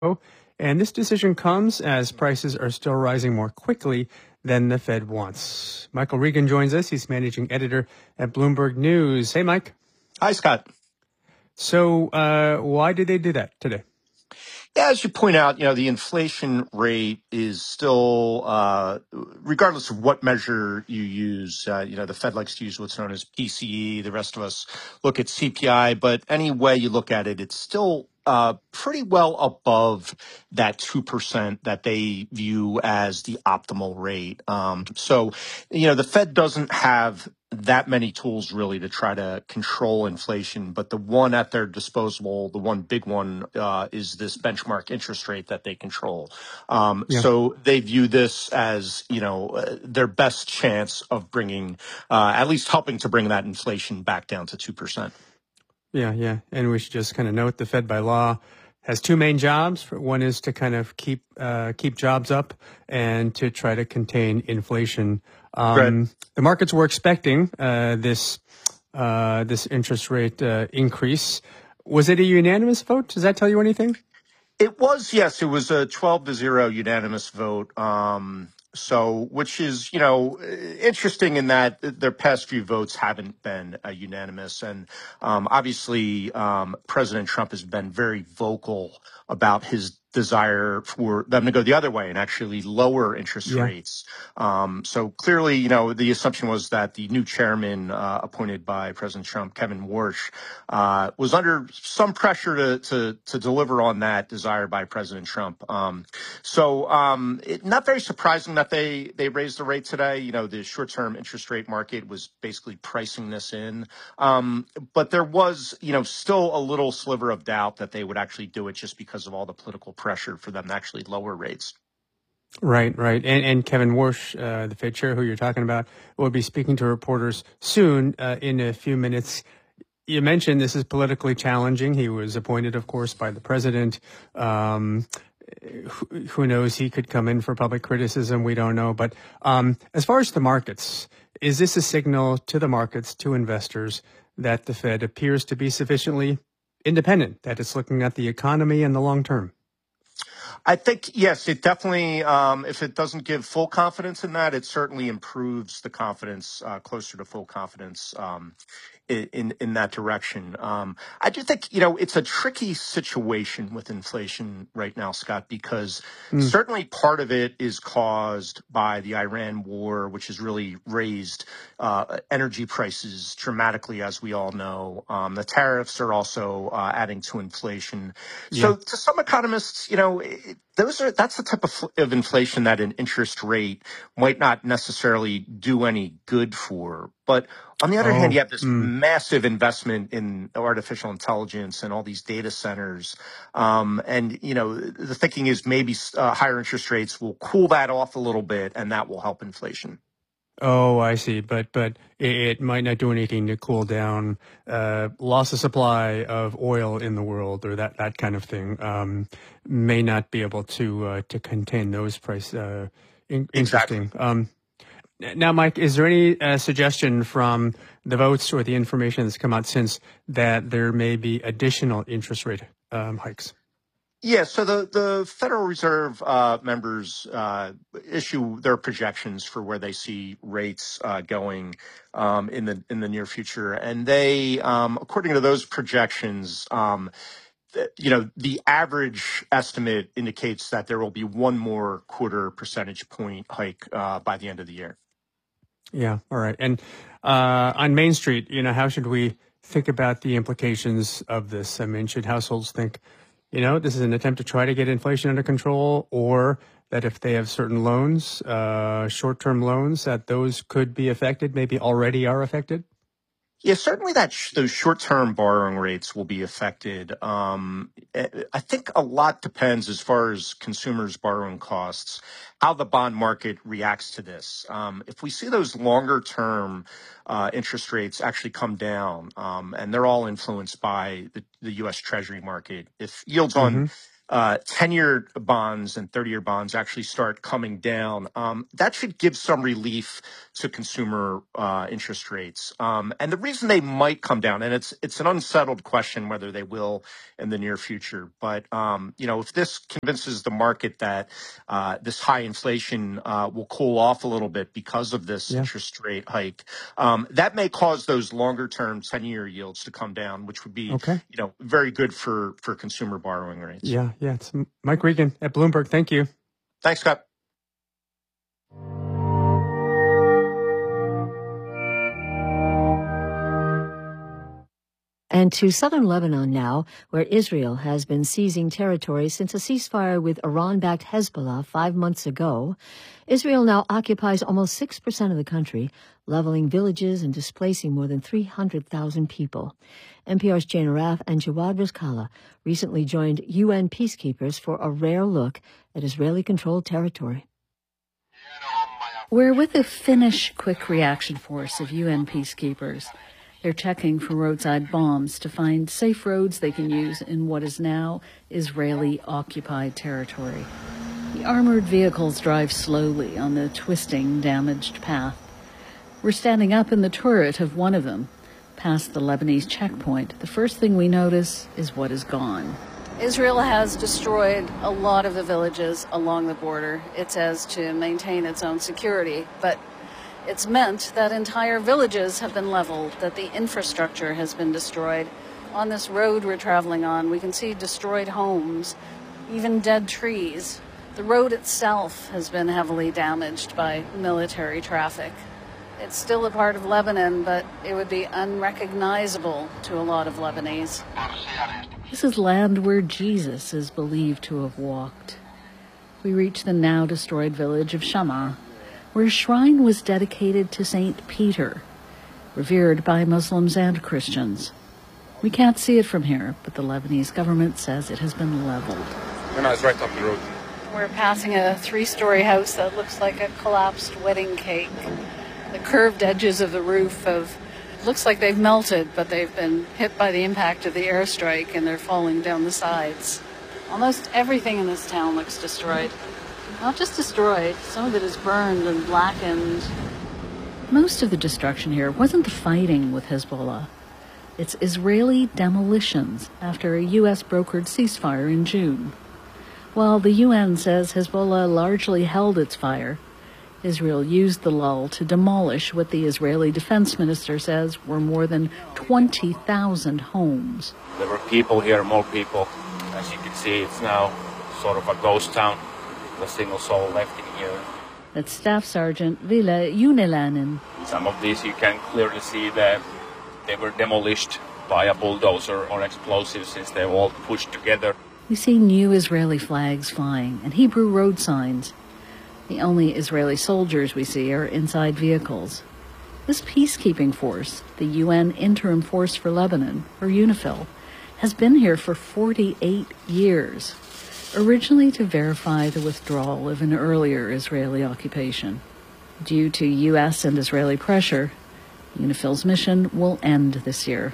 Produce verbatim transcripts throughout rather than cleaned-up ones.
And this decision comes as prices are still rising more quickly than the Fed wants. Michael Regan joins us. He's managing editor at Bloomberg News. Hey, Mike. Hi, Scott. So uh, why did they do that today? Yeah, as you point out, you know, the inflation rate is still, uh, regardless of what measure you use, uh, you know, the Fed likes to use what's known as P C E. The rest of us look at C P I. But any way you look at it, it's still uh, pretty well above that two percent that they view as the optimal rate. Um, so, you know, the Fed doesn't have that many tools really to try to control inflation, but the one at their disposal, the one big one, uh, is this benchmark interest rate that they control. Um, Yeah. so they view this as, you know, uh, their best chance of bringing, uh, at least helping to bring that inflation back down to two percent. Yeah, yeah. And we should just kind of note the Fed by law has two main jobs. One is to kind of keep uh, keep jobs up and to try to contain inflation. Right. Um, the markets were expecting uh, this uh, this interest rate uh, increase. Was it a unanimous vote? Does that tell you anything? It was, yes, it was a twelve to zero unanimous vote. Um, so, which is, you know, interesting in that their past few votes haven't been uh, unanimous. And um, obviously, um, President Trump has been very vocal about his desire for them to go the other way and actually lower interest Yeah. rates. Um, so clearly, you know, the assumption was that the new chairman uh, appointed by President Trump, Kevin Warsh, uh, was under some pressure to, to, to deliver on that desire by President Trump. Um, so um, it, not very surprising that they, they raised the rate today. You know, the short-term interest rate market was basically pricing this in. Um, but there was, you know, still a little sliver of doubt that they would actually do it just because of all the political pressure for them to actually lower rates. Right, right. And, and Kevin Warsh, uh, the Fed chair who you're talking about, will be speaking to reporters soon uh, in a few minutes. You mentioned this is politically challenging. He was appointed, of course, by the president. Um, who, who knows? He could come in for public criticism. We don't know. But um, as far as the markets, is this a signal to the markets, to investors, that the Fed appears to be sufficiently independent, that it's looking at the economy in the long term? I think, yes, it definitely, um, if it doesn't give full confidence in that, it certainly improves the confidence, uh, closer to full confidence, um, in, in that direction. Um, I do think, you know, it's a tricky situation with inflation right now, Scott, because Mm, certainly part of it is caused by the Iran war, which has really raised, uh, energy prices dramatically, as we all know. Um, the tariffs are also, uh, adding to inflation. yeah. So to some economists, you know, it, those are that's the type of, of inflation that an interest rate might not necessarily do any good for. But on the other hand, Oh, you have this mm. massive investment in artificial intelligence and all these data centers. Um, and, you know, the thinking is maybe uh, higher interest rates will cool that off a little bit, and that will help inflation. Oh, I see. But but it, it might not do anything to cool down uh, loss of supply of oil in the world or that, that kind of thing. Um, may not be able to uh, to contain those price. Uh, in, Exactly. interesting. Um, now, Mike, is there any uh, suggestion from the votes or the information that's come out since that there may be additional interest rate um, hikes? Yeah, so the, the Federal Reserve uh, members uh, issue their projections for where they see rates uh, going um, in the in the near future, and they, um, according to those projections, um, th- you know, the average estimate indicates that there will be one more quarter percentage point hike uh, by the end of the year. Yeah. All right. And uh, on Main Street, you know, how should we think about the implications of this? I mean, should households think, you know, this is an attempt to try to get inflation under control, or that if they have certain loans, uh, short-term loans, that those could be affected, maybe already are affected? Yeah, certainly that sh- those short-term borrowing rates will be affected. Um, eh, I think a lot depends as far as consumers' borrowing costs, how the bond market reacts to this. Um, if we see those longer-term uh, interest rates actually come down, um, and they're all influenced by the, the U S. Treasury market, if yields on Mm-hmm. uh, ten-year bonds and thirty-year bonds actually start coming down, um, that should give some relief to consumer uh, interest rates. Um, and the reason they might come down, and it's it's an unsettled question whether they will in the near future, but um, you know, if this convinces the market that uh, this high inflation uh, will cool off a little bit because of this Yeah. interest rate hike, um, that may cause those longer-term ten-year yields to come down, which would be, Okay. you know, very good for for consumer borrowing rates. Yeah. Yeah. It's Mike Regan at Bloomberg. Thank you. Thanks, Scott. And to southern Lebanon now, where Israel has been seizing territory since a ceasefire with Iran-backed Hezbollah five months ago. Israel now occupies almost six percent of the country, leveling villages and displacing more than three hundred thousand people. N P R's Jane Araf and Jawad Rizkallah recently joined U N peacekeepers for a rare look at Israeli-controlled territory. We're with the Finnish Quick Reaction Force of U N peacekeepers. They're checking for roadside bombs to find safe roads they can use in what is now Israeli-occupied territory. The armored vehicles drive slowly on the twisting, damaged path. We're standing up in the turret of one of them. Past the Lebanese checkpoint, the first thing we notice is what is gone. Israel has destroyed a lot of the villages along the border, it says, to maintain its own security, but it's meant that entire villages have been leveled, that the infrastructure has been destroyed. On this road we're traveling on, we can see destroyed homes, even dead trees. The road itself has been heavily damaged by military traffic. It's still a part of Lebanon, but it would be unrecognizable to a lot of Lebanese. This is land where Jesus is believed to have walked. We reach the now destroyed village of Shammah, where a shrine was dedicated to Saint Peter, revered by Muslims and Christians. We can't see it from here, but the Lebanese government says it has been leveled. No, no, it's right up the road. We're passing a three-story house that looks like a collapsed wedding cake. The curved edges of the roof have looks like they've melted, but they've been hit by the impact of the airstrike and they're falling down the sides. Almost everything in this town looks destroyed. Not just destroyed, some of it is burned and blackened. Most of the destruction here wasn't the fighting with Hezbollah. It's Israeli demolitions after a U S brokered ceasefire in June. While the U N says Hezbollah largely held its fire, Israel used the lull to demolish what the Israeli defense minister says were more than twenty thousand homes. There were people here, more people. As you can see, it's now sort of a ghost town. A single soul left in here. That's Staff Sergeant Ville Unilainen. Some of these you can clearly see that they were demolished by a bulldozer or explosives since they were all pushed together. We see new Israeli flags flying and Hebrew road signs. The only Israeli soldiers we see are inside vehicles. This peacekeeping force, the U N Interim Force for Lebanon, or UNIFIL, has been here for forty-eight years. Originally to verify the withdrawal of an earlier Israeli occupation. Due to U S and Israeli pressure, UNIFIL's mission will end this year.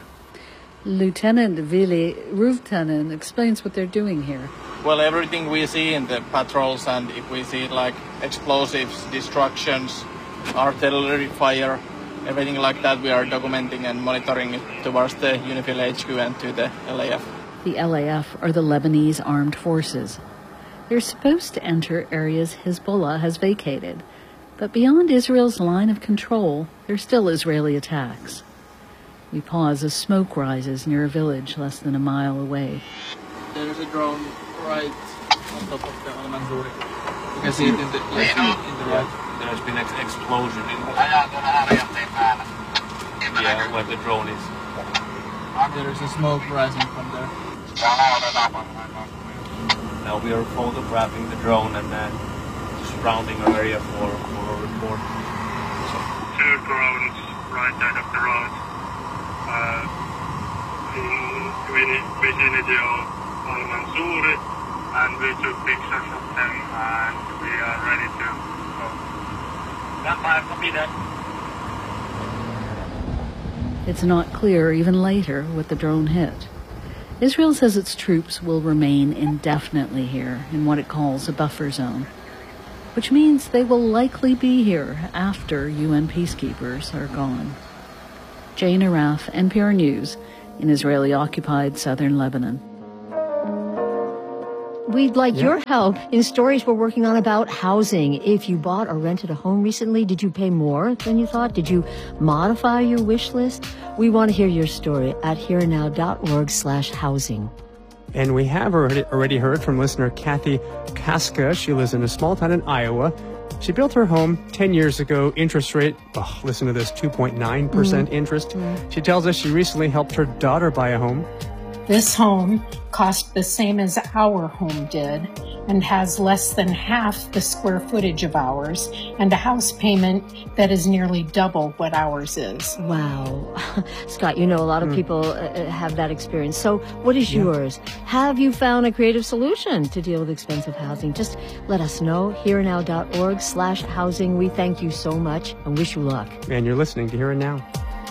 Lieutenant Vili Ruvtanen explains what they're doing here. Well, everything we see in the patrols, and if we see like explosives, destructions, artillery fire, everything like that, we are documenting and monitoring it towards the UNIFIL H Q and to the L A F. The L A F are the Lebanese armed forces. They're supposed to enter areas Hezbollah has vacated, but beyond Israel's line of control, there's still Israeli attacks. We pause as smoke rises near a village less than a mile away. There's a drone right on top of the Al Mansouri. You can see it in the, in the, in the right. There's been an explosion in the, yeah, where the drone is. There is a smoke rising from there. Now we are photographing the drone and then surrounding our area for, for a report. So. Two drones right side of the road uh, in vicinity of Al Mansouri, and we took pictures of them and we are ready to go. Gunfire, copy that. It's not clear even later what the drone hit. Israel says its troops will remain indefinitely here in what it calls a buffer zone, which means they will likely be here after U N peacekeepers are gone. Jane Araf, N P R News, in Israeli-occupied southern Lebanon. We'd like Yeah. your help in stories we're working on about housing. If you bought or rented a home recently, did you pay more than you thought? Did you modify your wish list? We want to hear your story at herenow.org slash housing. And we have already, already heard from listener Kathy Kaska. She lives in a small town in Iowa. She built her home ten years ago. Interest rate, oh, listen to this, two point nine percent mm. interest. Mm. She tells us she recently helped her daughter buy a home. This home cost the same as our home did and has less than half the square footage of ours and a house payment that is nearly double what ours is. Wow. Scott, you know a lot of mm. people uh, have that experience. So what is yeah. yours? Have you found a creative solution to deal with expensive housing? Just let us know. herenow.org slash housing. We thank you so much and wish you luck. And you're listening to Here and Now.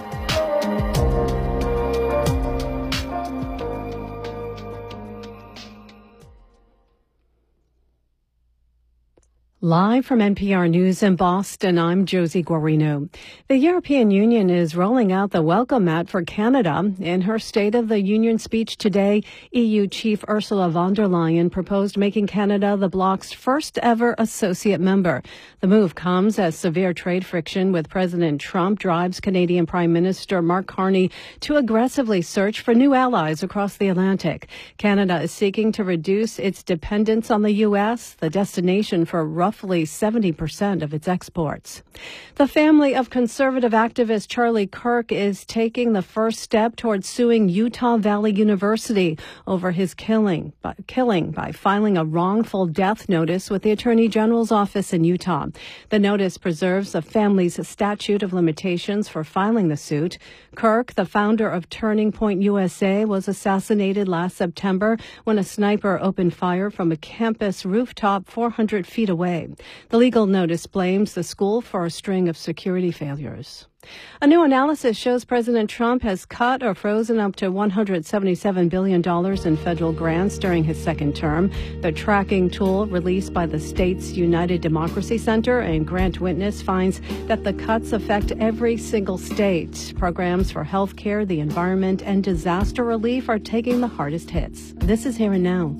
Live from N P R News in Boston, I'm Josie Guarino. The European Union is rolling out the welcome mat for Canada. In her State of the Union speech today, E U Chief Ursula von der Leyen proposed making Canada the bloc's first ever associate member. The move comes as severe trade friction with President Trump drives Canadian Prime Minister Mark Carney to aggressively search for new allies across the Atlantic. Canada is seeking to reduce its dependence on the U S, the destination for roughly seventy percent of its exports. The family of conservative activist Charlie Kirk is taking the first step towards suing Utah Valley University over his killing by, killing by filing a wrongful death notice with the Attorney General's office in Utah. The notice preserves the family's statute of limitations for filing the suit. Kirk, the founder of Turning Point U S A, was assassinated last September when a sniper opened fire from a campus rooftop four hundred feet away. The legal notice blames the school for a string of security failures. A new analysis shows President Trump has cut or frozen up to one hundred seventy-seven billion dollars in federal grants during his second term. The tracking tool released by the state's United Democracy Center and Grant Witness finds that the cuts affect every single state. Programs for health care, the environment, and disaster relief are taking the hardest hits. This is Here and Now.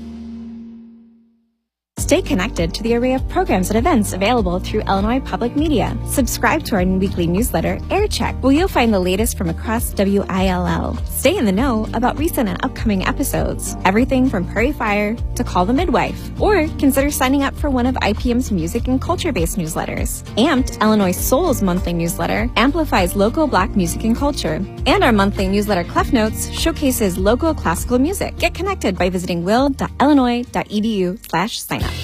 Stay connected to the array of programs and events available through Illinois Public Media. Subscribe to our weekly newsletter, Air Check, where you'll find the latest from across W I L L. Stay in the know about recent and upcoming episodes, everything from Prairie Fire to Call the Midwife. Or consider signing up for one of I P M's music and culture-based newsletters. Amped, Illinois Soul's monthly newsletter, amplifies local Black music and culture. And our monthly newsletter, Clef Notes, showcases local classical music. Get connected by visiting will.illinois.edu slash sign up.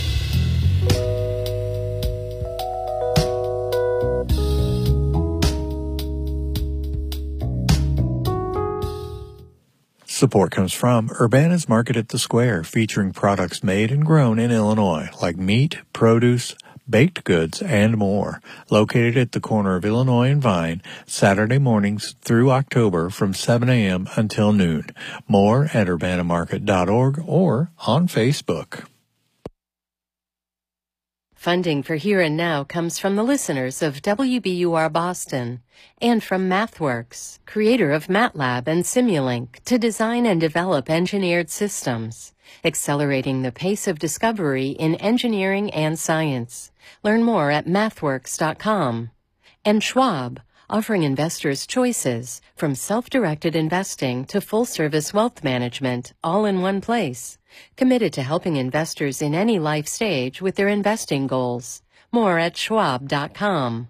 Support comes from Urbana's Market at the Square, featuring products made and grown in Illinois, like meat, produce, baked goods, and more. Located at the corner of Illinois and Vine, Saturday mornings through October from seven a.m. until noon. More at urbana market dot org or on Facebook. Funding for Here and Now comes from the listeners of W B U R Boston and from MathWorks, creator of MATLAB and Simulink, to design and develop engineered systems, accelerating the pace of discovery in engineering and science. Learn more at mathworks dot com. And Schwab, offering investors choices from self-directed investing to full-service wealth management, all in one place. Committed to helping investors in any life stage with their investing goals. More at schwab dot com.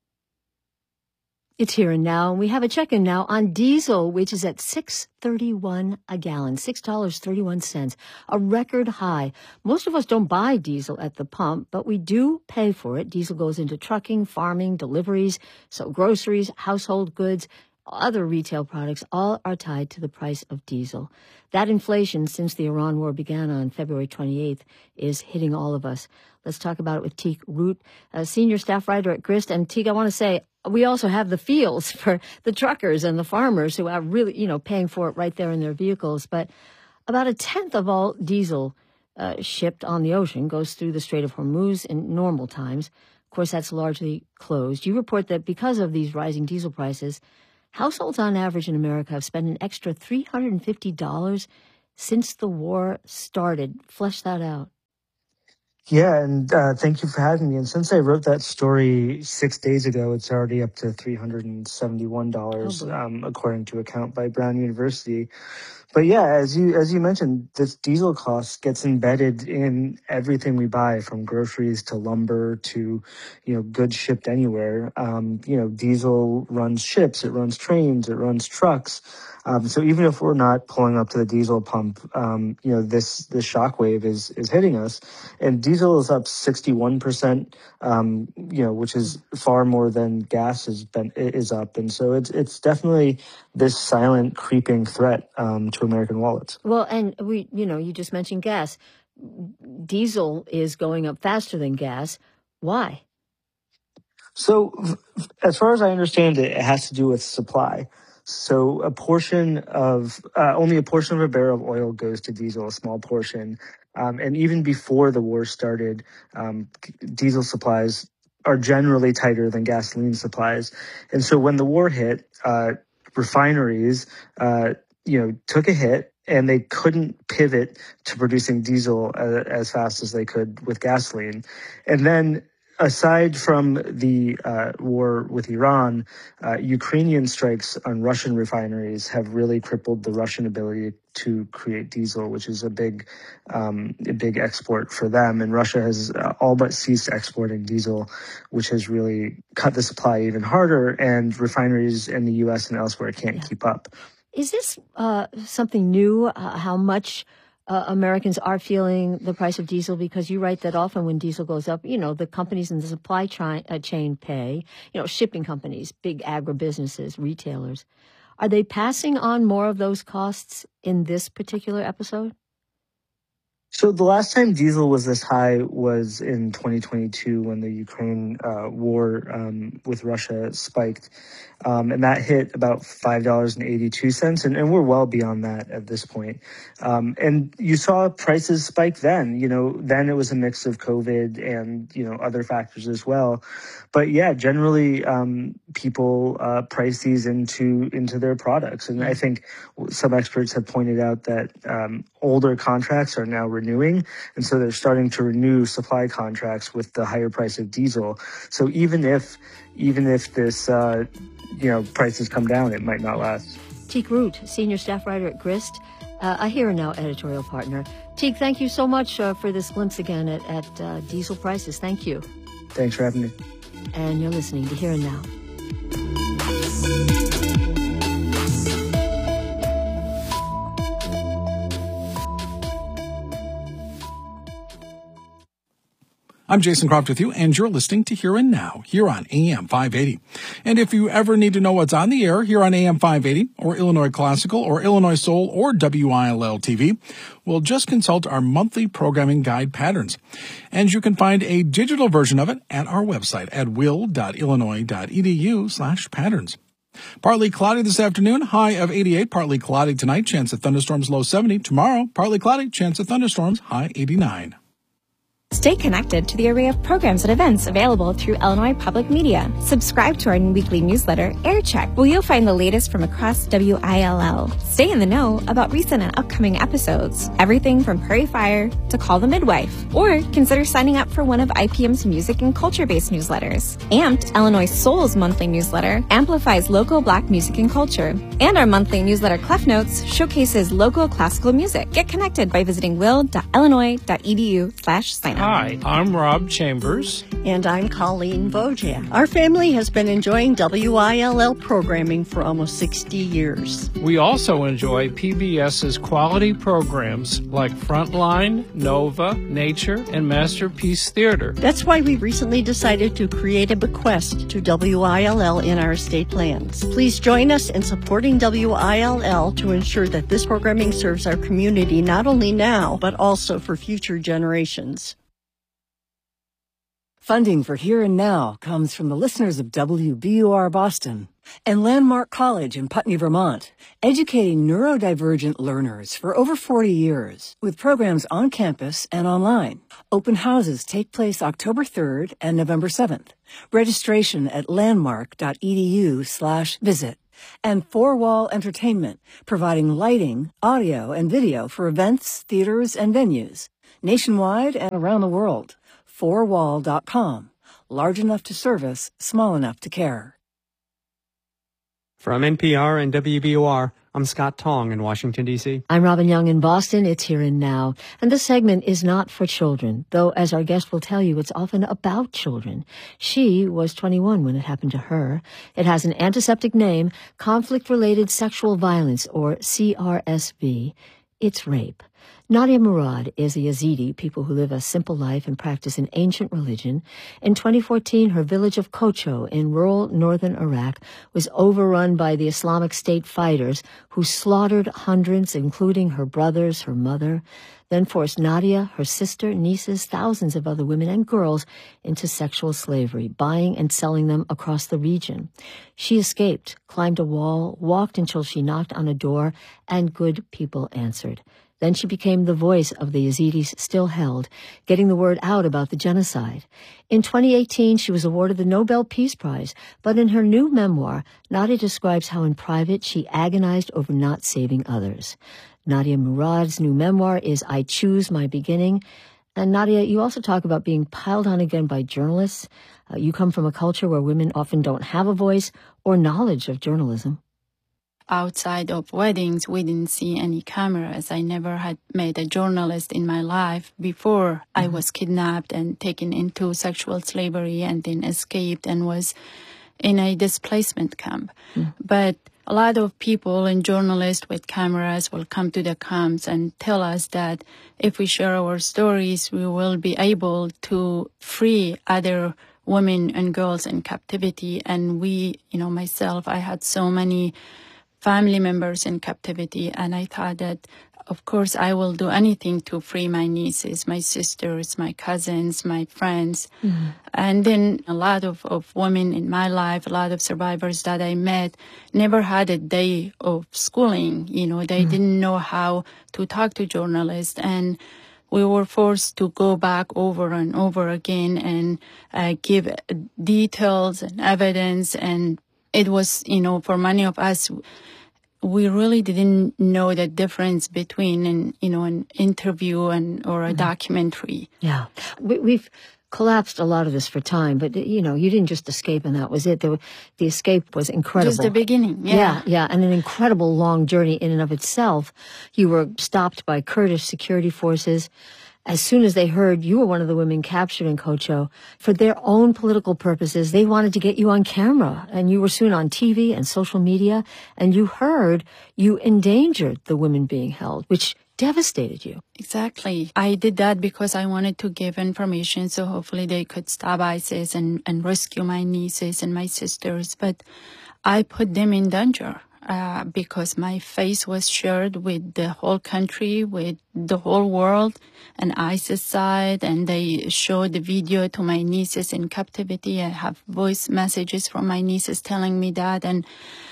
It's Here and Now. We have a check-in now on diesel, which is at six dollars and thirty-one cents a gallon, six dollars and thirty-one cents, a record high. Most of us don't buy diesel at the pump, but we do pay for it. Diesel goes into trucking, farming, deliveries, so groceries, household goods, other retail products, all are tied to the price of diesel. That inflation, since the Iran war began on February twenty-eighth, is hitting all of us. Let's talk about it with Teek Root, a senior staff writer at Grist. And Teek, I want to say, we also have the feels for the truckers and the farmers who are really, you know, paying for it right there in their vehicles. But about a tenth of all diesel uh, shipped on the ocean goes through the Strait of Hormuz in normal times. Of course, that's largely closed. You report that because of these rising diesel prices, households on average in America have spent an extra three hundred fifty dollars since the war started. Flesh that out. Yeah, and uh, thank you for having me. And since I wrote that story six days ago, it's already up to three hundred seventy-one dollars, oh, um, according to a count by Brown University. But yeah, as you as you mentioned, this diesel cost gets embedded in everything we buy, from groceries to lumber to, you know, goods shipped anywhere. Um, you know, diesel runs ships, it runs trains, it runs trucks. Um, so even if we're not pulling up to the diesel pump, um, you know, this this shockwave is is hitting us. And diesel is up sixty-one percent, um, you know, which is far more than gas has been is up. And so it's it's definitely this silent creeping threat um, to American wallets. Well, and we, you know, you just mentioned gas. Diesel is going up faster than gas. Why? So as far as I understand it, it has to do with supply. So a portion of, uh, only a portion of a barrel of oil goes to diesel, a small portion. Um, and even before the war started, um, diesel supplies are generally tighter than gasoline supplies. And so when the war hit, uh, refineries, uh, you know, took a hit, and they couldn't pivot to producing diesel uh, as fast as they could with gasoline. And then, aside from the uh, war with Iran, uh, Ukrainian strikes on Russian refineries have really crippled the Russian ability to create diesel, which is a big, um, a big export for them. And Russia has uh, all but ceased exporting diesel, which has really cut the supply even harder. And refineries in the U S and elsewhere can't yeah. keep up. Is this uh, something new? Uh, how much uh, Americans are feeling the price of diesel? Because you write that often when diesel goes up, you know, the companies in the supply chi- uh, chain pay, you know, shipping companies, big agribusinesses, retailers. Are they passing on more of those costs in this particular episode? So the last time diesel was this high was in twenty twenty-two when the Ukraine uh, war um, with Russia spiked. Um, and that hit about five dollars and eighty-two cents. And, and we're well beyond that at this point. Um, and you saw prices spike then. You know, then it was a mix of COVID and, you know, other factors as well. But yeah, generally, um, people uh, price these into into their products. And I think some experts have pointed out that um, older contracts are now renewing. And so they're starting to renew supply contracts with the higher price of diesel. So even if even if this, uh, you know, prices come down, it might not last. Teek Root, senior staff writer at Grist, uh, a Here and Now editorial partner. Teek, thank you so much uh, for this glimpse again at, at uh, diesel prices. Thank you. Thanks for having me. And you're listening to Here and Now. I'm Jason Croft with you, and you're listening to Here and Now, here on A M five eighty. And if you ever need to know what's on the air here on A M five eighty, or Illinois Classical, or Illinois Soul, or W I L L T V, well, just consult our monthly programming guide, Patterns. And you can find a digital version of it at our website at will.illinois.edu slash patterns. Partly cloudy this afternoon, high of eighty-eight. Partly cloudy tonight, chance of thunderstorms, low seventy. Tomorrow, partly cloudy, chance of thunderstorms, high eighty-nine. Stay connected to the array of programs and events available through Illinois Public Media. Subscribe to our weekly newsletter, Air Check, where you'll find the latest from across W I L L. Stay in the know about recent and upcoming episodes, everything from Prairie Fire to Call the Midwife. Or consider signing up for one of I P M's music and culture-based newsletters. Amped, Illinois Soul's monthly newsletter, amplifies local Black music and culture. And our monthly newsletter, Clef Notes, showcases local classical music. Get connected by visiting will.illinois.edu slash sign up. Hi, I'm Rob Chambers. And I'm Colleen Wojak. Our family has been enjoying W I L L programming for almost sixty years. We also enjoy PBS's quality programs like Frontline, Nova, Nature, and Masterpiece Theater. That's why we recently decided to create a bequest to W I L L in our estate plans. Please join us in supporting W I L L to ensure that this programming serves our community not only now, but also for future generations. Funding for Here and Now comes from the listeners of W B U R Boston and Landmark College in Putney, Vermont, educating neurodivergent learners for over forty years with programs on campus and online. Open houses take place October third and November seventh. Registration at landmark.edu slash visit. And Four Wall Entertainment, providing lighting, audio, and video for events, theaters, and venues, nationwide and around the world. four wall dot com. Large enough to service, small enough to care. From N P R and W B U R, I'm Scott Tong in Washington, D C I'm Robin Young in Boston. It's Here and Now. And this segment is not for children, though, as our guest will tell you, it's often about children. She was twenty-one when it happened to her. It has an antiseptic name, conflict-related sexual violence, or C R S V. It's rape. Nadia Murad is a Yazidi, people who live a simple life and practice an ancient religion. In twenty fourteen, her village of Kocho in rural northern Iraq was overrun by the Islamic State fighters who slaughtered hundreds, including her brothers, her mother, then forced Nadia, her sister, nieces, thousands of other women and girls into sexual slavery, buying and selling them across the region. She escaped, climbed a wall, walked until she knocked on a door, and good people answered. Then she became the voice of the Yazidis still held, getting the word out about the genocide. In twenty eighteen, she was awarded the Nobel Peace Prize, but in her new memoir, Nadia describes how in private she agonized over not saving others. Nadia Murad's new memoir is I Choose My Beginning. And Nadia, you also talk about being piled on again by journalists. Uh, you come from a culture where women often don't have a voice or knowledge of journalism. Outside of weddings, we didn't see any cameras. I never had met a journalist in my life before mm-hmm. I was kidnapped and taken into sexual slavery and then escaped and was in a displacement camp. Mm-hmm. But a lot of people and journalists with cameras will come to the camps and tell us that if we share our stories, we will be able to free other women and girls in captivity. And we, you know, myself, I had so many family members in captivity, and I thought that, of course, I will do anything to free my nieces, my sisters, my cousins, my friends. Mm-hmm. And then a lot of, of women in my life, a lot of survivors that I met, never had a day of schooling. You know, they mm-hmm. didn't know how to talk to journalists, and we were forced to go back over and over again and uh, give details and evidence. And it was, you know, for many of us, we really didn't know the difference between an, you know, an interview and or a mm-hmm. documentary. Yeah, we, we've collapsed a lot of this for time, but you know, you didn't just escape and that was it. There, the escape was incredible. Just the beginning. Yeah. yeah, yeah, and an incredible long journey in and of itself. You were stopped by Kurdish security forces. As soon as they heard you were one of the women captured in Kocho, for their own political purposes, they wanted to get you on camera. And you were soon on T V and social media. And you heard you endangered the women being held, which devastated you. Exactly. I did that because I wanted to give information so hopefully they could stop ISIS and, and rescue my nieces and my sisters. But I put them in danger. Uh, because my face was shared with the whole country, with the whole world, and ISIS side, and they showed the video to my nieces in captivity. I have voice messages from my nieces telling me that, and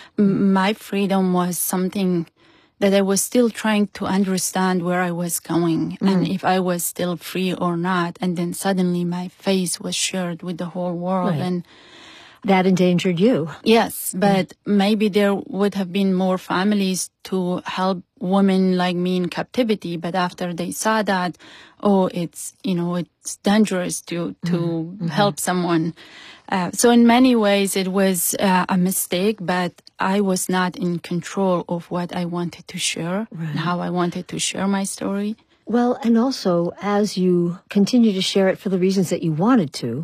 m- my freedom was something that I was still trying to understand where I was going mm. and if I was still free or not. And then suddenly my face was shared with the whole world. Right. And that endangered you. Yes, but mm. maybe there would have been more families to help women like me in captivity. But after they saw that, oh, it's, you know, it's dangerous to, to mm-hmm. help someone. Uh, so in many ways, it was uh, a mistake, but I was not in control of what I wanted to share right. and how I wanted to share my story. Well, and also, as you continue to share it for the reasons that you wanted to,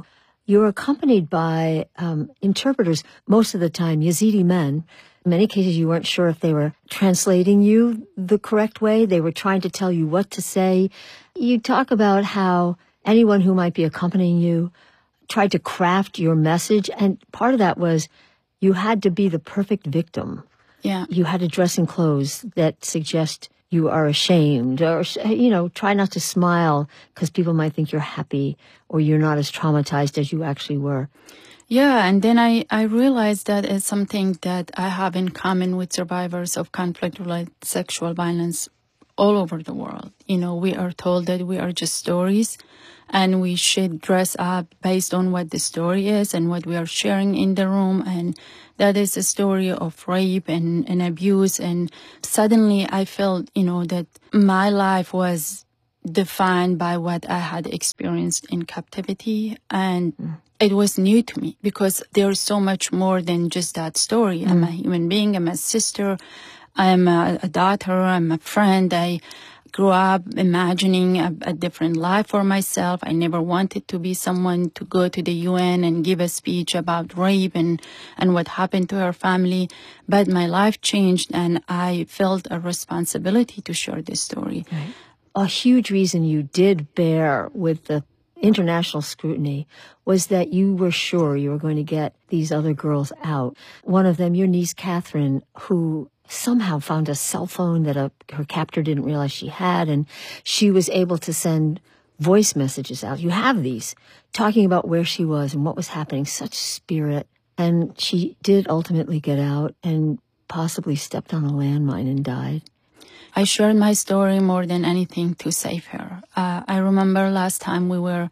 you're accompanied by um, interpreters, most of the time Yazidi men. In many cases, you weren't sure if they were translating you the correct way. They were trying to tell you what to say. You talk about how anyone who might be accompanying you tried to craft your message, and part of that was you had to be the perfect victim. Yeah. You had to dress in clothes that suggest you are ashamed, or, you know, try not to smile because people might think you're happy or you're not as traumatized as you actually were. Yeah, and then I, I realized that it's something that I have in common with survivors of conflict-related sexual violence all over the world. You know, we are told that we are just stories, and we should dress up based on what the story is and what we are sharing in the room, and that is a story of rape and, and abuse. And suddenly I felt, you know, that my life was defined by what I had experienced in captivity, and mm. it was new to me because there's so much more than just that story. Mm. I'm a human being, I'm a sister, I'm a, a daughter, I'm a friend. I grew up imagining a, a different life for myself. I never wanted to be someone to go to the U N and give a speech about rape and, and what happened to her family. But my life changed, and I felt a responsibility to share this story. Right. A huge reason you did bear with the international scrutiny was that you were sure you were going to get these other girls out. One of them, your niece Catherine, who somehow found a cell phone that a, her captor didn't realize she had, and she was able to send voice messages out. You have these, talking about where she was and what was happening, such spirit. And she did ultimately get out and possibly stepped on a landmine and died. I shared my story more than anything to save her. Uh, I remember last time we were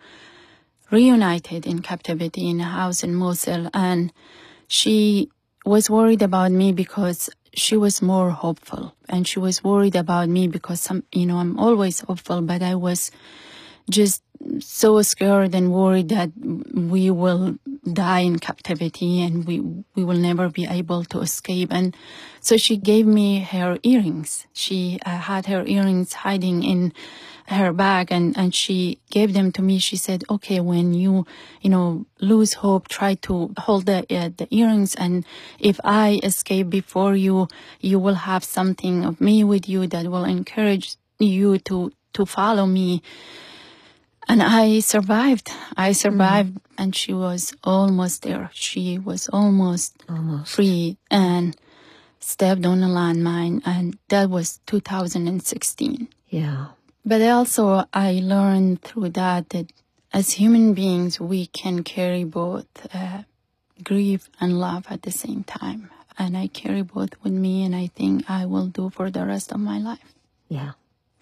reunited in captivity in a house in Mosul, and she was worried about me because she was more hopeful, and she was worried about me because some, you know, I'm always hopeful, but I was just so scared and worried that we will die in captivity and we we will never be able to escape. And so she gave me her earrings. She uh, had her earrings hiding in her bag, and, and she gave them to me. She said, okay, when you, you know, lose hope, try to hold the, uh, the earrings, and if I escape before you, you will have something of me with you that will encourage you to, to follow me. And I survived. I survived, mm. and she was almost there. She was almost, almost free and stepped on a landmine, and that was two thousand sixteen. Yeah. But also I learned through that that as human beings, we can carry both uh, grief and love at the same time. And I carry both with me, and I think I will do for the rest of my life. Yeah.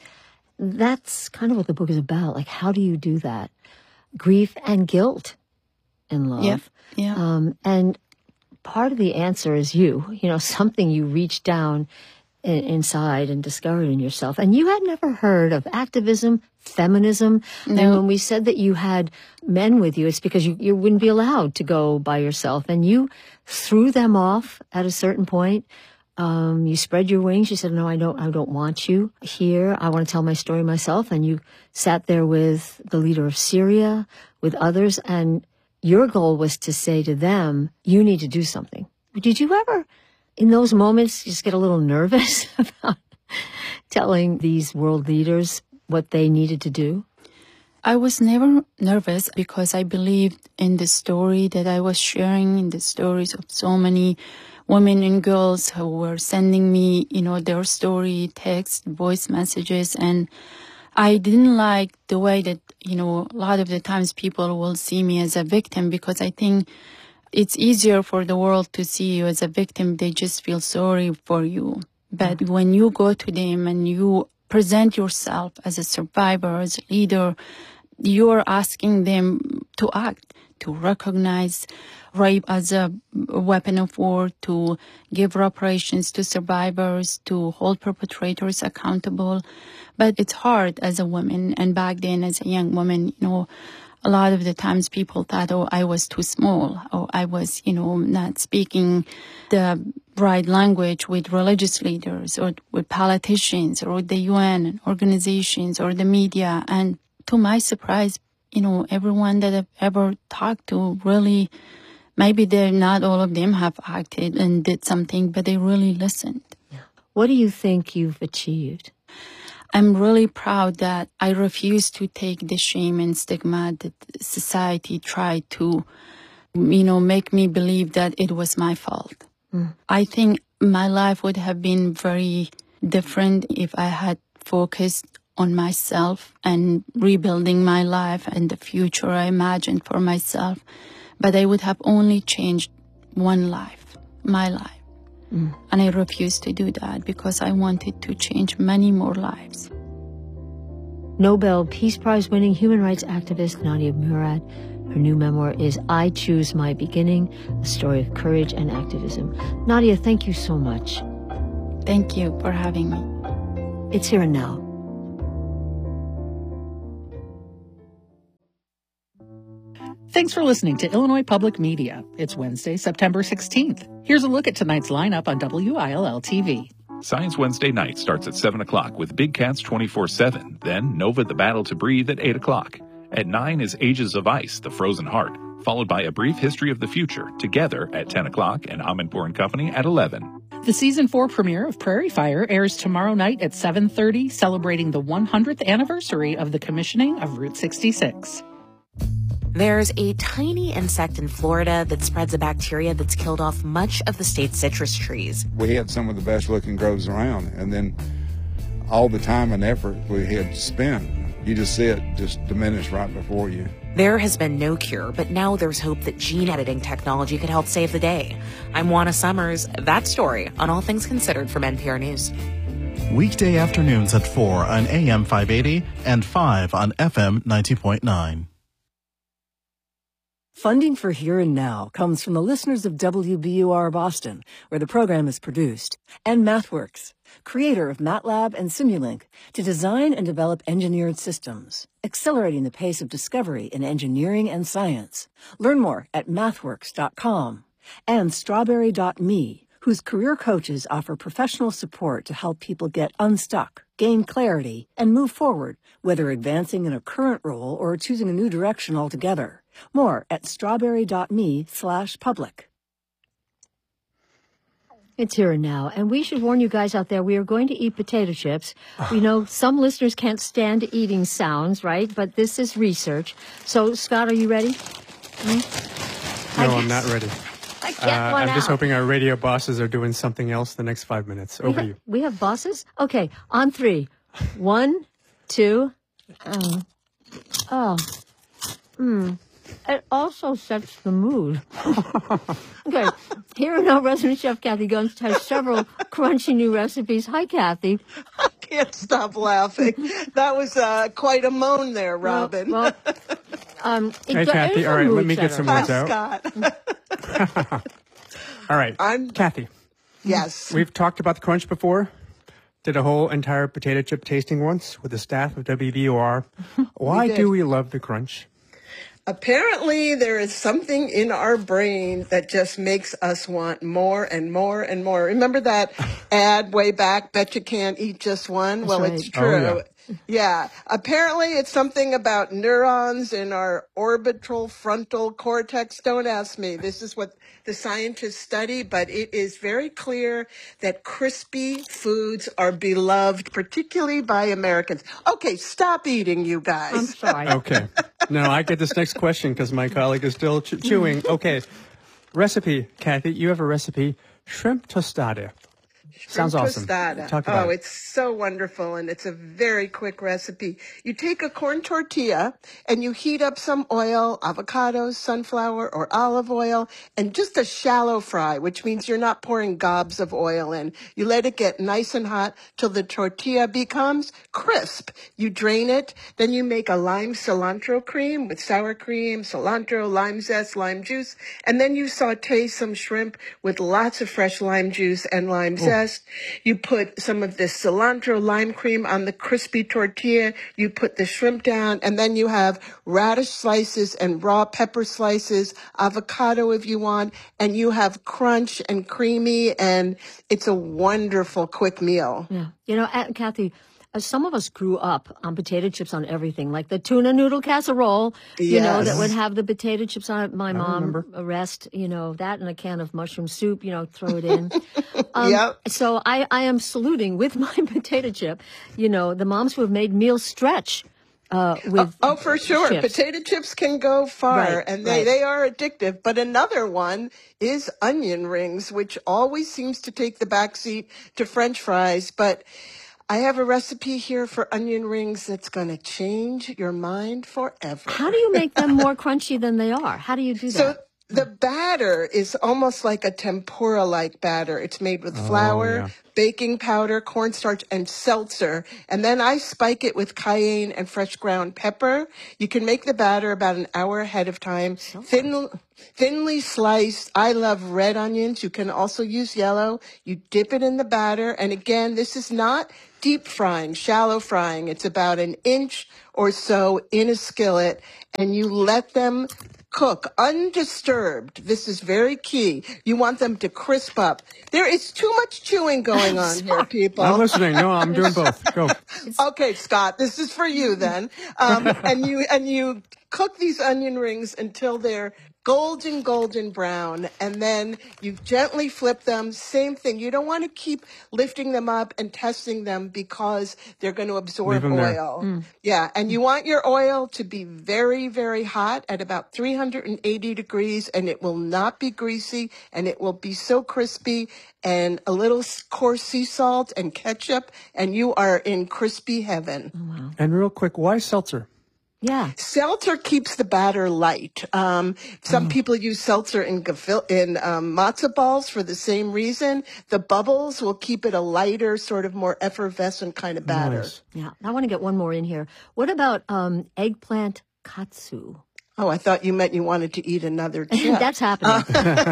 That's kind of what the book is about. Like, how do you do that? Grief and guilt in love. Yeah. Yeah. Um, and part of the answer is you, you know, something you reached down in, inside and discovered in yourself. And you had never heard of activism, feminism. No. And when we said that you had men with you, it's because you, you wouldn't be allowed to go by yourself. And you threw them off at a certain point. Um, you spread your wings. You said, no, I don't, I don't want you here. I want to tell my story myself. And you sat there with the leader of Syria, with others. And your goal was to say to them, you need to do something. Did you ever, in those moments, just get a little nervous about telling these world leaders what they needed to do? I was never nervous because I believed in the story that I was sharing, in the stories of so many women and girls who were sending me, you know, their story, text, voice messages. And I didn't like the way that, you know, a lot of the times people will see me as a victim, because I think it's easier for the world to see you as a victim. They just feel sorry for you. But mm-hmm. when you go to them and you present yourself as a survivor, as a leader, you're asking them to act, to recognize rape as a weapon of war, to give reparations to survivors, to hold perpetrators accountable. But it's hard as a woman, and back then as a young woman, you know, a lot of the times people thought, oh, I was too small, or I was, you know, not speaking the right language with religious leaders or with politicians or with the U N organizations or the media. And to my surprise, you know, everyone that I've ever talked to really, maybe they're not all of them have acted and did something, but they really listened. What do you think you've achieved? I'm really proud that I refuse to take the shame and stigma that society tried to, you know, make me believe that it was my fault. Mm. I think my life would have been very different if I had focused on myself and rebuilding my life and the future I imagined for myself. But I would have only changed one life, my life. Mm. And I refused to do that because I wanted to change many more lives. Nobel Peace Prize winning human rights activist Nadia Murad. Her new memoir is I Choose My Beginning, a story of courage and activism. Nadia, thank you so much. Thank you for having me. It's Here and Now. Thanks for listening to Illinois Public Media. It's Wednesday, September sixteenth. Here's a look at tonight's lineup on W I L L T V. Science Wednesday night starts at seven o'clock with Big Cats twenty-four seven. Then Nova the Battle to Breathe at eight o'clock. At nine is Ages of Ice, The Frozen Heart, followed by A Brief History of the Future, Together at ten o'clock and Amanpour and Company at eleven. The season four premiere of Prairie Fire airs tomorrow night at seven thirty, celebrating the one hundredth anniversary of the commissioning of Route sixty-six. There's a tiny insect in Florida that spreads a bacteria that's killed off much of the state's citrus trees. We had some of the best looking groves around, and then all the time and effort we had spent, you just see it just diminish right before you. There has been no cure, but now there's hope that gene editing technology could help save the day. I'm Juana Summers. That story on All Things Considered from N P R News. Weekday afternoons at four on A M five eighty and five on F M ninety point nine. Funding for Here and Now comes from the listeners of W B U R Boston, where the program is produced, and MathWorks, creator of MATLAB and Simulink, to design and develop engineered systems, accelerating the pace of discovery in engineering and science. Learn more at mathworks dot com. And strawberry dot me, whose career coaches offer professional support to help people get unstuck, gain clarity, and move forward, whether advancing in a current role or choosing a new direction altogether. More at strawberry dot me slash public. It's Here and Now, and we should warn you guys out there, we are going to eat potato chips. We know some listeners can't stand eating sounds, right? But this is research. So, Scott, are you ready? Hmm? No, I'm not ready. I get uh, one I'm out. just hoping our radio bosses are doing something else the next five minutes. Over we ha- to you. We have bosses? Okay, on three. One, two, oh. Oh. Hmm. It also sets the mood. Okay, Here and Now resident chef Kathy Gunst has several crunchy new recipes. Hi, Kathy. I can't stop laughing. That was uh, quite a moan there, Robin. Well, well, um, hey, Kathy, all right, let me get some words Hi, out. Scott. All right, I'm, Kathy. Yes. We've talked about the crunch before. Did a whole entire potato chip tasting once with the staff of W B U R. Why We do we love the crunch? Apparently, there is something in our brain that just makes us want more and more and more. Remember that ad way back, bet you can't eat just one? That's well, right. it's true. Oh, yeah. Yeah, apparently it's something about neurons in our orbital frontal cortex. Don't ask me. This is what the scientists study, but it is very clear that crispy foods are beloved, particularly by Americans. Okay, stop eating, you guys. I'm sorry. Okay. No, I get this next question because my colleague is still ch- chewing. Okay. Recipe, Kathy, you have a recipe. Shrimp tostada. Sounds awesome. Tostada. Talk about oh, it. it's so wonderful, and it's a very quick recipe. You take a corn tortilla, and you heat up some oil, avocados, sunflower, or olive oil, and just a shallow fry, which means you're not pouring gobs of oil in. You let it get nice and hot till the tortilla becomes crisp. You drain it, then you make a lime cilantro cream with sour cream, cilantro, lime zest, lime juice, and then you saute some shrimp with lots of fresh lime juice and lime zest. You put some of this cilantro lime cream on the crispy tortilla. You put the shrimp down, and then you have radish slices and raw pepper slices, avocado if you want, and you have crunch and creamy, and it's a wonderful quick meal. Yeah. You know, uh, Kathy, uh, some of us grew up on potato chips on everything, like the tuna noodle casserole, you Yes. know, that would have the potato chips on it. My I mom remember. arrest, you know, that and a can of mushroom soup, you know, throw it in. um, Yep. So I, I am saluting with my potato chip, you know, the moms who have made meals stretch. Uh, with oh, for sure. chips. Potato chips can go far, Right, and they, right. they are addictive. But another one is onion rings, which always seems to take the backseat to French fries. But I have a recipe here for onion rings that's going to change your mind forever. How do you make them more crunchy than they are? How do you do that? So the batter is almost like a tempura-like batter. It's made with Oh, flour, yeah. baking powder, cornstarch, and seltzer. And then I spike it with cayenne and fresh ground pepper. You can make the batter about an hour ahead of time. Thin, thinly sliced. I love red onions. You can also use yellow. You dip it in the batter. And again, this is not deep frying, shallow frying. It's about an inch or so in a skillet. And you let them cook undisturbed. This is very key. You want them to crisp up. There is too much chewing going on here, people. I'm listening. No, I'm doing both. Go. Okay, Scott, this is for you then. Um, and you and you cook these onion rings until they're golden, golden brown, and then you gently flip them. Same thing. You don't want to keep lifting them up and testing them because they're going to absorb Leave 'em there. oil. Mm. Yeah, and you want your oil to be very, very hot at about three hundred eighty degrees, and it will not be greasy, and it will be so crispy, and a little coarse sea salt and ketchup, and you are in crispy heaven. Oh, wow. And real quick, why seltzer? Yeah. Seltzer keeps the batter light. Um, some Oh. people use seltzer in gefilte, in um, matzo balls for the same reason. The bubbles will keep it a lighter, sort of more effervescent kind of batter. Nice. Yeah. I want to get one more in here. What about um, eggplant katsu? Oh, I thought you meant you wanted to eat another chip. That's happening.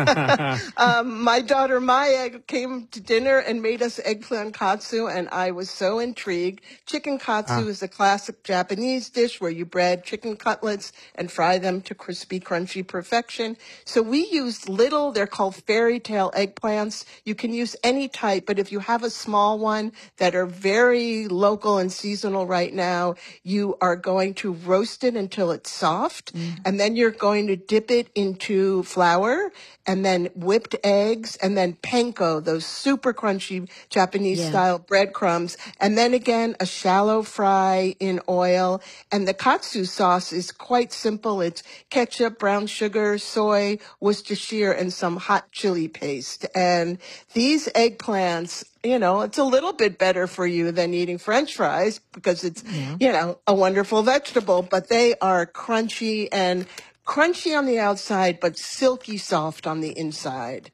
Uh, um, my daughter Maya came to dinner and made us eggplant katsu, and I was so intrigued. Chicken katsu Ah. is a classic Japanese dish where you bread chicken cutlets and fry them to crispy, crunchy perfection. So we used little, they're called fairy tale eggplants. You can use any type, but if you have a small one that are very local and seasonal right now, you are going to roast it until it's soft. Mm. And then you're going to dip it into flour and then whipped eggs and then panko, those super crunchy Japanese Yeah. style breadcrumbs. And then again, a shallow fry in oil. And the katsu sauce is quite simple. It's ketchup, brown sugar, soy, Worcestershire, and some hot chili paste. And these eggplants, you know, it's a little bit better for you than eating French fries because it's, Yeah. you know, a wonderful vegetable, but they are crunchy and crunchy on the outside, but silky soft on the inside.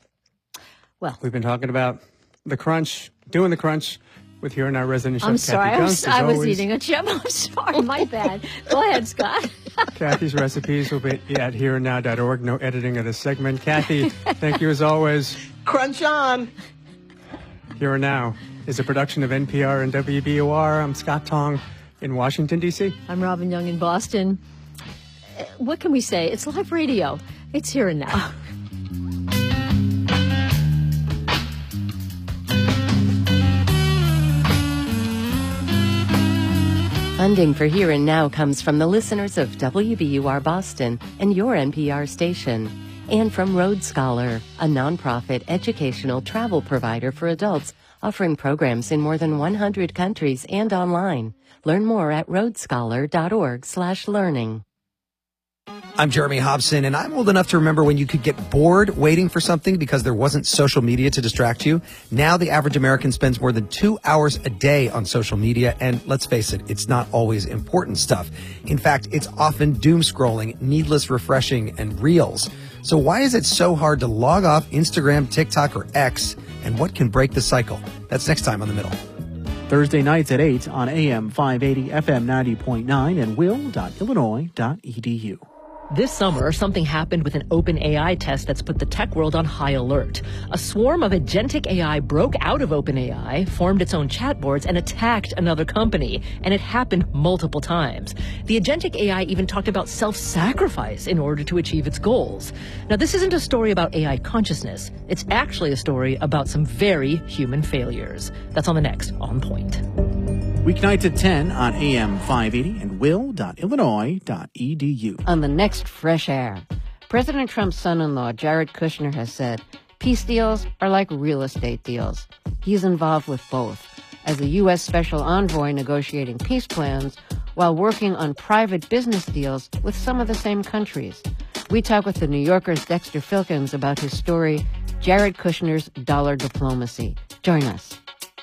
Well, We've been talking about the crunch, doing the crunch with here and our resident chef, I'm Kathy sorry. I was, Dunst, as I was always. eating a chip. I'm sorry. My bad. Go ahead, Scott. Kathy's recipes will be at here and now dot org. No editing of this segment. Kathy, thank you as always. Crunch on. Here and Now is a production of N P R and W B U R. I'm Scott Tong in Washington, D C I'm Robin Young in Boston. Uh, What can we say? It's live radio. It's here and now. Funding for Here and Now comes from the listeners of W B U R Boston and your N P R station, and from Road Scholar, a nonprofit educational travel provider for adults offering programs in more than one hundred countries and online. Learn more at road scholar dot org slash learning. I'm Jeremy Hobson, and I'm old enough to remember when you could get bored waiting for something because there wasn't social media to distract you. Now the average American spends more than two hours a day on social media, and let's face it, it's not always important stuff. In fact, it's often doom scrolling, needless refreshing, and reels. So why is it so hard to log off Instagram, TikTok, or X, and what can break the cycle? That's next time on The Middle. Thursday nights at eight on A M five eighty, F M ninety point nine, and will dot illinois dot e d u. This summer, something happened with an OpenAI test that's put the tech world on high alert. A swarm of agentic A I broke out of OpenAI, formed its own chatboards, and attacked another company. And it happened multiple times. The agentic A I even talked about self-sacrifice in order to achieve its goals. Now, this isn't a story about A I consciousness. It's actually a story about some very human failures. That's on the next On Point. Weeknights at ten on A M five eighty and will dot illinois dot e d u. On the next Fresh Air, President Trump's son-in-law, Jared Kushner, has said peace deals are like real estate deals. He's involved with both, as the U S Special Envoy negotiating peace plans while working on private business deals with some of the same countries. We talk with the New Yorker's Dexter Filkins about his story, Jared Kushner's Dollar Diplomacy. Join us.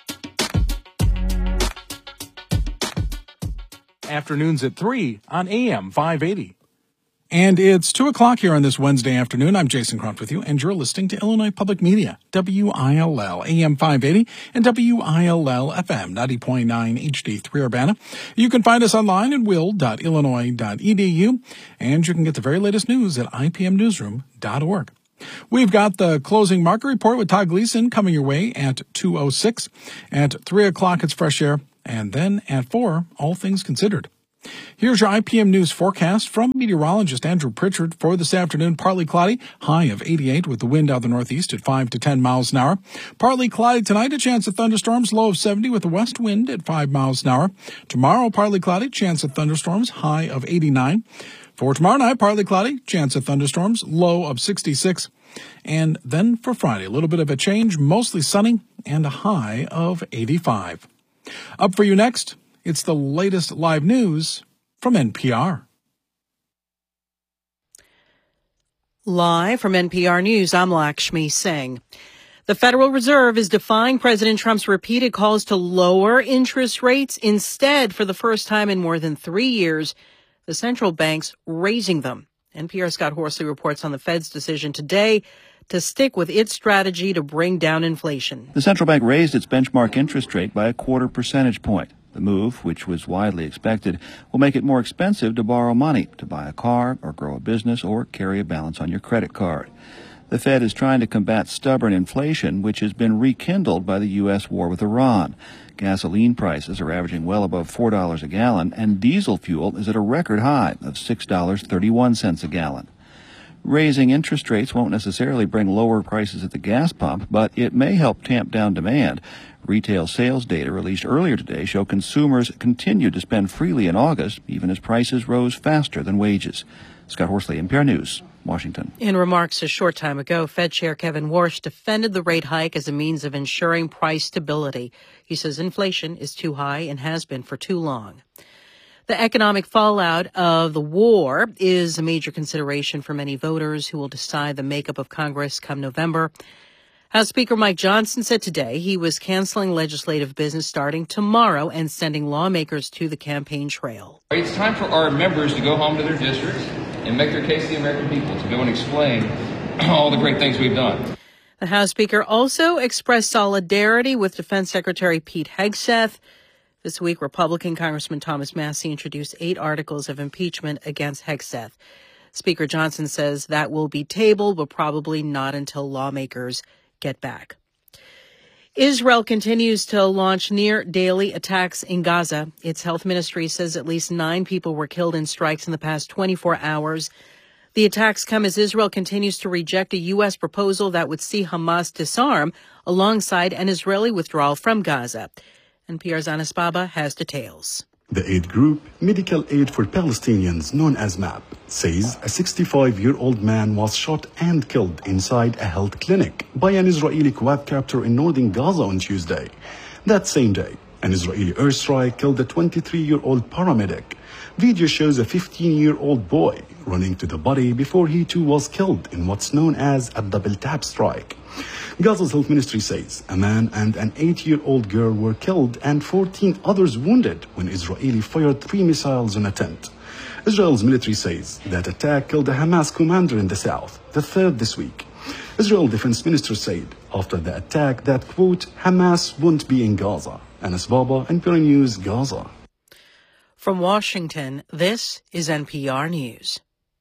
Afternoons at three on A M five eighty. And it's two o'clock here on this Wednesday afternoon. I'm Jason Croft with you, and you're listening to Illinois Public Media, W I L L, A M five eighty, and W I L L F M, ninety point nine H D three Urbana. You can find us online at will dot illinois dot e d u, and you can get the very latest news at i p m newsroom dot org. We've got the closing market report with Todd Gleason coming your way at two oh six. At three o'clock, it's Fresh Air, and then at four, All Things Considered. Here's your I P M News forecast from meteorologist Andrew Pritchard for this afternoon. Partly cloudy, high of eighty-eight with the wind out of the northeast at five to ten miles an hour. Partly cloudy tonight, a chance of thunderstorms, low of seventy with the west wind at five miles an hour. Tomorrow, partly cloudy, chance of thunderstorms, high of eighty-nine. For tomorrow night, partly cloudy, chance of thunderstorms, low of sixty-six. And then for Friday, a little bit of a change, mostly sunny and a high of eighty-five. Up for you next, it's the latest live news from N P R. Live from N P R News, I'm Lakshmi Singh. The Federal Reserve is defying President Trump's repeated calls to lower interest rates. Instead, for the first time in more than three years, the central bank's raising them. N P R's Scott Horsley reports on the Fed's decision today to stick with its strategy to bring down inflation. The central bank raised its benchmark interest rate by a quarter percentage point. The move, which was widely expected, will make it more expensive to borrow money, to buy a car or grow a business or carry a balance on your credit card. The Fed is trying to combat stubborn inflation, which has been rekindled by the U S war with Iran. Gasoline prices are averaging well above four dollars a gallon, and diesel fuel is at a record high of six dollars and thirty-one cents a gallon. Raising interest rates won't necessarily bring lower prices at the gas pump, but it may help tamp down demand. Retail sales data released earlier today show consumers continued to spend freely in August, even as prices rose faster than wages. Scott Horsley, N P R News, Washington. In remarks a short time ago, Fed Chair Kevin Warsh defended the rate hike as a means of ensuring price stability. He says inflation is too high and has been for too long. The economic fallout of the war is a major consideration for many voters who will decide the makeup of Congress come November. House Speaker Mike Johnson said today he was canceling legislative business starting tomorrow and sending lawmakers to the campaign trail. It's time for our members to go home to their districts and make their case to the American people, to go and explain all the great things we've done. The House Speaker also expressed solidarity with Defense Secretary Pete Hegseth. This week, Republican Congressman Thomas Massie introduced eight articles of impeachment against Hegseth. Speaker Johnson says that will be tabled, but probably not until lawmakers get back. Israel continues to launch near-daily attacks in Gaza. Its health ministry says at least nine people were killed in strikes in the past twenty-four hours. The attacks come as Israel continues to reject a U S proposal that would see Hamas disarm alongside an Israeli withdrawal from Gaza. N P R's Anas Baba has details. The aid group, Medical Aid for Palestinians, known as MAP, says a sixty-five-year-old man was shot and killed inside a health clinic by an Israeli quadcopter in northern Gaza on Tuesday. That same day, an Israeli airstrike killed a twenty-three-year-old paramedic. Video shows a fifteen-year-old boy running to the body before he too was killed in what's known as a double tap strike. Gaza's health ministry says a man and an eight-year-old girl were killed and fourteen others wounded when Israeli fired three missiles on a tent. Israel's military says that attack killed a Hamas commander in the south, the third this week. Israel defense minister said after the attack that, quote, Hamas won't be in Gaza. Anas Baba, N P R News, Gaza. From Washington, this is N P R News.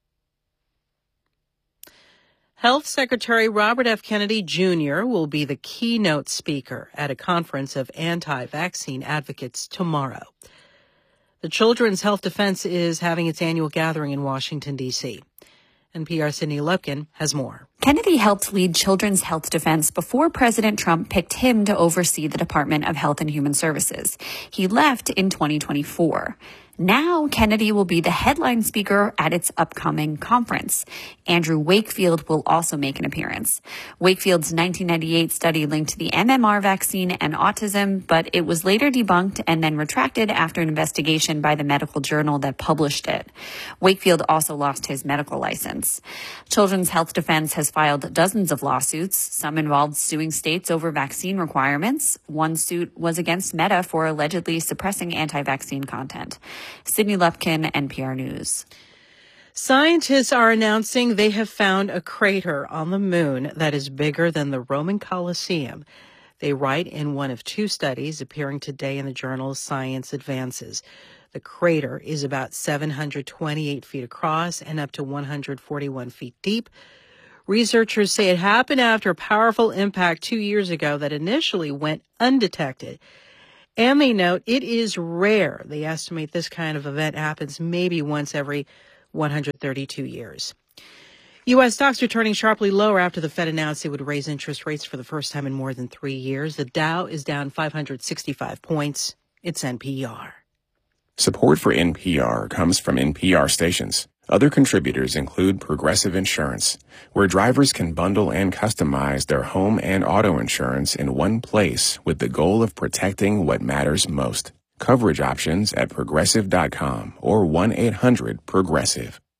Health Secretary Robert F. Kennedy Junior will be the keynote speaker at a conference of anti-vaccine advocates tomorrow. The Children's Health Defense is having its annual gathering in Washington, D C N P R's Sydney Lupkin has more. Kennedy helped lead Children's Health Defense before President Trump picked him to oversee the Department of Health and Human Services. He left in twenty twenty-four. Now, Kennedy will be the headline speaker at its upcoming conference. Andrew Wakefield will also make an appearance. Wakefield's nineteen ninety-eight study linked the M M R vaccine and autism, but it was later debunked and then retracted after an investigation by the medical journal that published it. Wakefield also lost his medical license. Children's Health Defense has filed dozens of lawsuits. Some involved suing states over vaccine requirements. One suit was against Meta for allegedly suppressing anti-vaccine content. Sydney Lupkin, N P R News. Scientists are announcing they have found a crater on the moon that is bigger than the Roman Colosseum. They write in one of two studies appearing today in the journal Science Advances. The crater is about seven hundred twenty-eight feet across and up to one hundred forty-one feet deep. Researchers say it happened after a powerful impact two years ago that initially went undetected. And they note it is rare. They estimate this kind of event happens maybe once every one hundred thirty-two years. U S stocks are turning sharply lower after the Fed announced it would raise interest rates for the first time in more than three years. The Dow is down five hundred sixty-five points. It's N P R. Support for N P R comes from N P R stations. Other contributors include Progressive Insurance, where drivers can bundle and customize their home and auto insurance in one place with the goal of protecting what matters most. Coverage options at progressive dot com or one eight hundred progressive.